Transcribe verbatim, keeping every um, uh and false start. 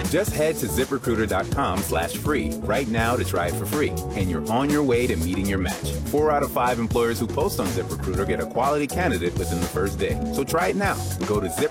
Just head to ZipRecruiter.com slash free right now to try it for free, and you're on your way to meeting your match. Four out of five employers who post on ZipRecruiter get a quality candidate within the first day. So try it now. Go to Zip